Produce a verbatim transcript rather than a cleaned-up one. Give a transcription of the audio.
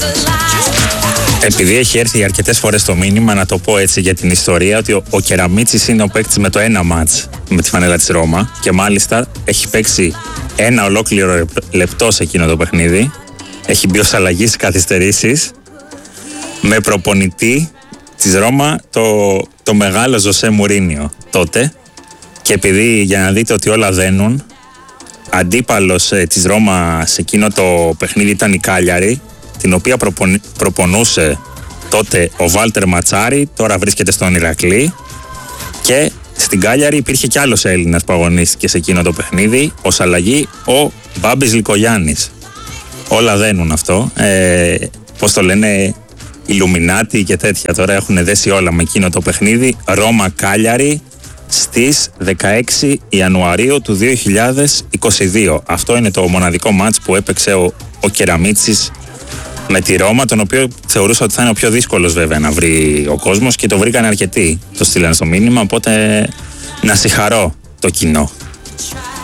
Επειδή έχει έρθει αρκετές φορές το μήνυμα, να το πω έτσι για την ιστορία, ότι ο, ο Κεραμίτσης είναι ο παίκτης με το ένα μάτς με τη φανέλα της Ρώμα και μάλιστα έχει παίξει ένα ολόκληρο λεπτό σε εκείνο το παιχνίδι. Έχει μπει ως αλλαγή στις καθυστερήσεις με προπονητή της Ρώμα το, το μεγάλο Ζωσέ Μουρίνιο τότε, και επειδή, για να δείτε ότι όλα δένουν, αντίπαλος ε, της Ρώμα σε εκείνο το παιχνίδι ήταν η Κάλιαρη, την οποία προπον, προπονούσε τότε ο Βάλτερ Ματσάρη, τώρα βρίσκεται στον Ηρακλή, και στην Κάλιαρη υπήρχε κι άλλος Έλληνας που αγωνίστηκε σε εκείνο το παιχνίδι, ως αλλαγή ο Μπάμπης Λικογιάννης. Όλα δένουν αυτό, ε, πώς το λένε, Ιλουμινάτι και τέτοια, τώρα έχουν δέσει όλα με εκείνο το παιχνίδι. Ρώμα Κάλιαρη στις δεκαέξι Ιανουαρίου του δύο χιλιάδες είκοσι δύο. Αυτό είναι το μοναδικό μάτς που έπαιξε ο, ο Κεραμίτσης με τη Ρώμα, τον οποίο θεωρούσα ότι θα είναι ο πιο δύσκολος βέβαια να βρει ο κόσμος, και το βρήκαν αρκετοί, το στείλαν στο μήνυμα, οπότε να συγχαρώ το κοινό.